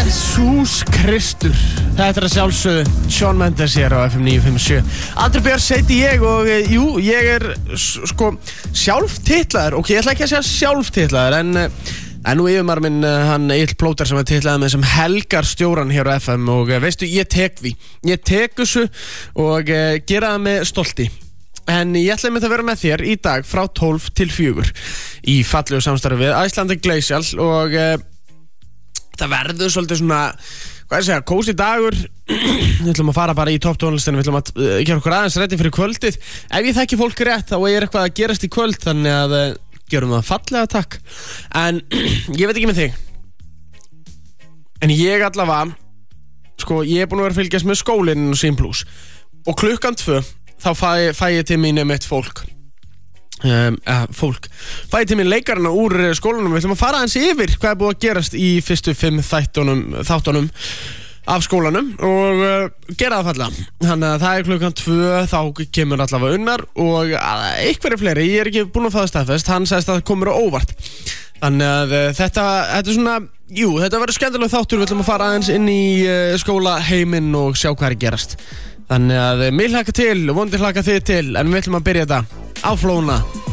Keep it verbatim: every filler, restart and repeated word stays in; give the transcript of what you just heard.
Jésús Kristur. Þetta er að sjálfsögðu Shawn Mendes hér á F M níu fimm sjö. Andri Björns heiti ég og e, jú, ég er sko sjálftitlaður. Ok, ég ætla ekki að segja sjálftitlaður en, en nú yfirmaður minn, hann Egill Plóter sem er titlaði með sem helgarstjóran hér á F M og veistu, ég tek því. Ég tek þessu og e, gera það með stolti. En ég ætla einmitt að vera með þér í dag frá tólf til fjögur í fallegu samstarfi við Icelandic Glacial og e, það verður svolítið svona, hvað ég segja, kósi dagur. Við ætlum að fara bara í topptónlistinu, við ætlum að uh, gera okkur aðeins reddi fyrir kvöldið. Ef ég þekki fólk rétt, þá er eitthvað að gerast í kvöld, þannig að uh, gerum það fallega takk. En ég veit ekki með þig. En ég allavega, sko, ég er búin að vera að fylgjast með skólinn og sín plus. Og klukkan tvö, þá fæ, fæ ég til mín mitt fólk. Um, uh, fólk fæði til mín leikarana úr skólanum. Við ætlum að fara aðeins yfir hvað er búið að gerast í fyrstu fimm þættunum, þáttunum af skólanum og uh, gera það falla. Þannig að það er klukkan tvö, þá kemur allavega Unnar og uh, einhverju fleiri, ég er ekki búin að fá það staðfest, hann sagðist að það komur á óvart. Þannig að uh, þetta, þetta er svona, jú, þetta verður skemmtilega þáttur. Við ætlum að fara aðeins inn í uh, skólaheiminn og sjá hvað er gerast. Þannig að uh, mér hlaka til, vonandi hlaka þið til, en við ætlum að byrja þetta á flóna